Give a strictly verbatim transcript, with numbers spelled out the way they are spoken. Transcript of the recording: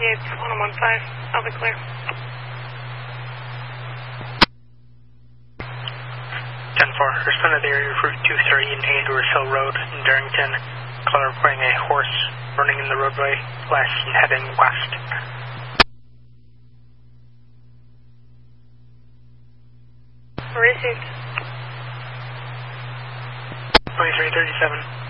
eight one one five, Alpha clear. ten four, respond to the area of Route two three in Andrews Hill Road in Darrington. Caller reporting a horse running in the roadway, west and heading west. Received. twenty-three thirty-seven.